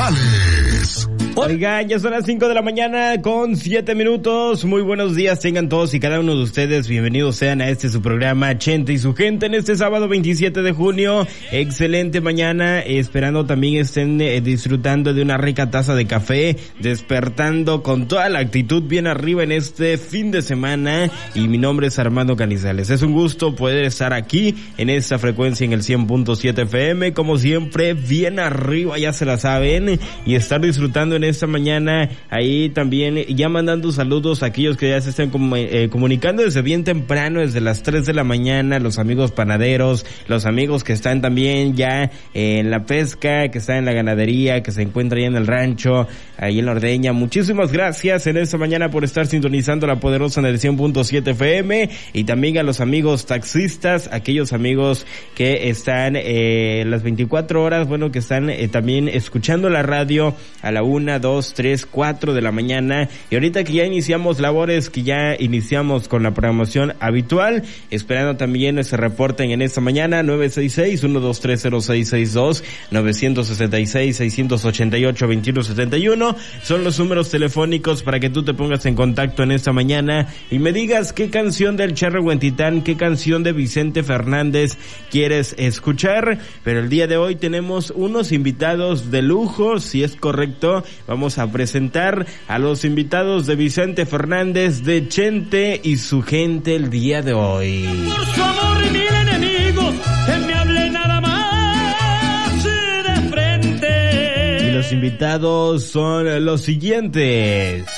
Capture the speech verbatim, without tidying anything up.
Morales. Oigan, ya son las cinco de la mañana con siete minutos. Muy buenos días tengan todos y cada uno de ustedes. Bienvenidos sean a este su programa Chente y su gente en este sábado veintisiete de junio. Excelente mañana, esperando también estén eh, disfrutando de una rica taza de café, despertando con toda la actitud bien arriba en este fin de semana. Y mi nombre es Armando Canizales. Es un gusto poder estar aquí en esta frecuencia en el cien punto siete F M, como siempre, bien arriba, ya se la saben, y estar disfrutando en esta mañana, ahí también ya mandando saludos a aquellos que ya se están com- eh, comunicando desde bien temprano, desde las tres de la mañana, los amigos panaderos, los amigos que están también ya eh, en la pesca, que están en la ganadería, que se encuentran ahí en el rancho, ahí en la ordeña. Muchísimas gracias en esta mañana por estar sintonizando la poderosa en el cien punto siete F M, y también a los amigos taxistas, aquellos amigos que están eh, las veinticuatro horas, bueno, que están eh, también escuchando la radio a la una, dos, tres, cuatro de la mañana. Y ahorita que ya iniciamos labores, que ya iniciamos con la programación habitual, esperando también se reporten en esta mañana. Nueve seis seis, uno dos tres cero seis seis dos, nueve seis seis, seis ocho ocho, dos uno siete uno son los números telefónicos para que tú te pongas en contacto en esta mañana y me digas qué canción del Charro Huentitán, qué canción de Vicente Fernández quieres escuchar. Pero el día de hoy tenemos unos invitados de lujo, si es correcto. Vamos a presentar a los invitados de Vicente Fernández, de Chente y su gente el día de hoy. Por su amor y mil enemigos, que me hable nada más de frente. Y los invitados son los siguientes.